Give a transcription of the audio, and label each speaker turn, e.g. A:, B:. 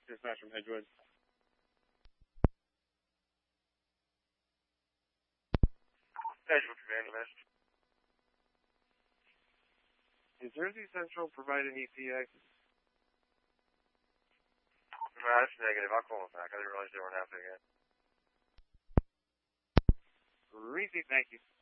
A: Dispatch from Hedgewood.
B: Hedgewood Command, message.
A: Is Jersey Central providing ETA?
B: No, that's negative. I'll call them back. I didn't realize they weren't happening yet.
A: Repeat, thank you.